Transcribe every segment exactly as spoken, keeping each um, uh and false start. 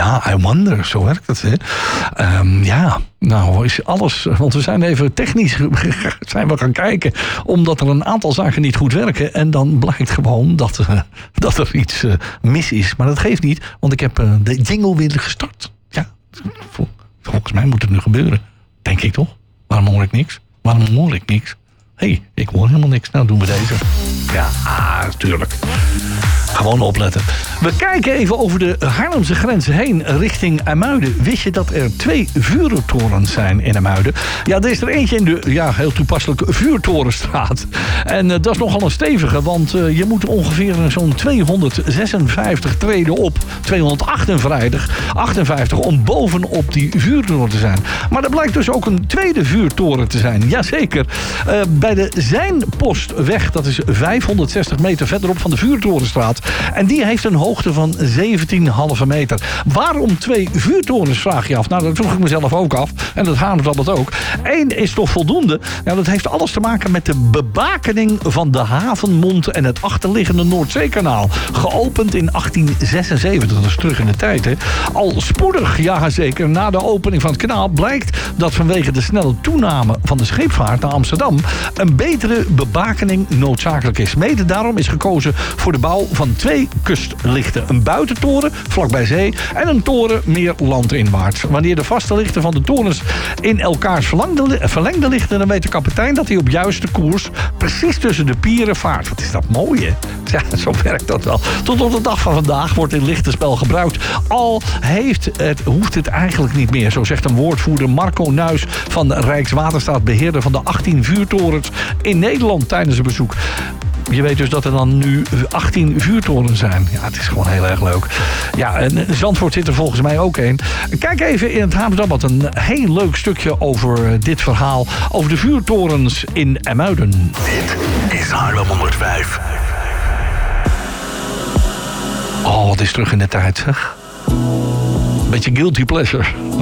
Ja, I wonder, zo werkt het. Hè? Um, ja, nou is alles... Want we zijn even technisch zijn we gaan kijken... omdat er een aantal zaken niet goed werken. En dan blijkt gewoon dat, uh, dat er iets uh, mis is. Maar dat geeft niet, want ik heb uh, de jingle weer gestart. Ja, volgens mij moet het nu gebeuren. Denk ik toch? Waarom hoor ik niks? Waarom hoor ik niks? Hé, hey, ik hoor helemaal niks. Nou, doen we deze. Ja, natuurlijk. Gewoon opletten. We kijken even over de Haarlemse grenzen heen richting IJmuiden. Wist je dat er twee vuurtorens zijn in IJmuiden? Ja, er is er eentje in de, ja, heel toepasselijke Vuurtorenstraat. En uh, dat is nogal een stevige, want uh, je moet ongeveer zo'n tweehonderdzesenvijftig treden op. tweehonderdachtenvijftig om bovenop die vuurtoren te zijn. Maar er blijkt dus ook een tweede vuurtoren te zijn. Jazeker. Uh, bij de Zijnpostweg, dat is vijfhonderdzestig meter verderop van de Vuurtorenstraat. En die heeft een hoogte van zeventien komma vijf meter. Waarom twee vuurtorens, vraag je af? Nou, dat vroeg ik mezelf ook af. En dat Haarlemmerdabbelt ook. Eén is toch voldoende? Nou, dat heeft alles te maken met de bebakening van de havenmond en het achterliggende Noordzeekanaal. Geopend in achttien zesenzeventig. Dat is terug in de tijd, hè. Al spoedig, ja zeker, na de opening van het kanaal blijkt dat vanwege de snelle toename van de scheepvaart naar Amsterdam een betere bebakening noodzakelijk is. Mede daarom is gekozen voor de bouw van twee kustlichten. Een buitentoren vlakbij zee en een toren meer landinwaarts. Wanneer de vaste lichten van de torens in elkaars verlengde, verlengde lichten, dan weet de kapitein dat hij op juiste koers precies tussen de pieren vaart. Wat is dat mooi, hè? Ja, zo werkt dat wel. Tot op de dag van vandaag wordt dit lichtenspel gebruikt. Al heeft het, hoeft het eigenlijk niet meer. Zo zegt een woordvoerder Marco Nuis van Rijkswaterstaat, beheerder van de achttien vuurtorens in Nederland tijdens een bezoek. Je weet dus dat er dan nu achttien vuurtorens zijn. Ja, het is gewoon heel erg leuk. Ja, en Zandvoort zit er volgens mij ook een. Kijk even in het Haarlemmerdabbelt een heel leuk stukje over dit verhaal. Over de vuurtorens in IJmuiden. Dit is Haarlem honderdvijf. Oh, wat is terug in de tijd, zeg. Beetje guilty pleasure.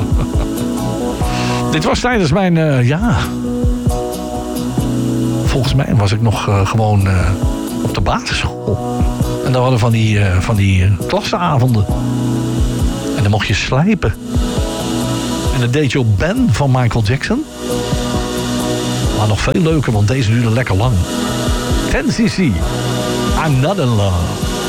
Dit was tijdens mijn, uh, ja... Volgens mij was ik nog uh, gewoon uh, op de basisschool. En dan hadden we van die, uh, van die uh, klassenavonden. En dan mocht je slijpen. En dan deed je op Ben van Michael Jackson. Maar nog veel leuker, want deze duurde lekker lang. ten C C, I'm Not In Love.